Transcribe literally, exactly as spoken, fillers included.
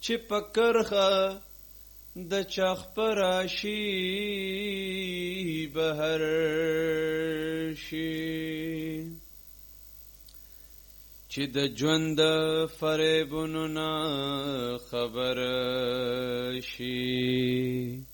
چې پکرخه د چاخ پراشي بهر شي چې د ژوند فریبونو نه خبر شي